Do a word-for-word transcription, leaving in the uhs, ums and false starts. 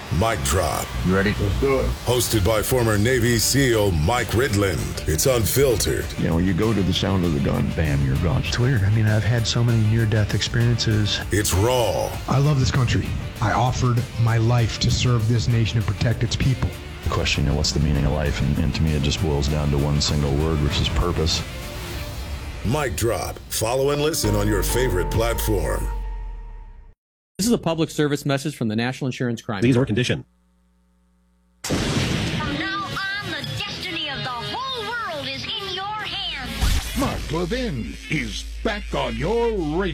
Mic Drop. You ready? Let's do it. Hosted by former Navy SEAL Mike Ridland. It's unfiltered. You know, you go to the sound of the gun, bam, you're gone. It's weird. I mean, I've had so many near-death experiences. It's raw. I love this country. I offered my life to serve this nation and protect its people. The question, you know, what's the meaning of life? And, and to me, it just boils down to one single word, which is purpose. Mic Drop. Follow and listen on your favorite platform. This is a public service message from the National Insurance Crime. These or condition. From now on, the destiny of the whole world is in your hands. Mark Levin is back on your radio.